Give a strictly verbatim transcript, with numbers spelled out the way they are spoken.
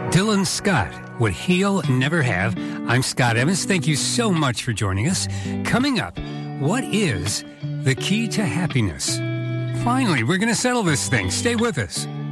Dylan Scott, What He'll Never Have. I'm Scott Evans. Thank you so much for joining us. Coming up, what is the key to happiness? Finally, we're going to settle this thing. Stay with us.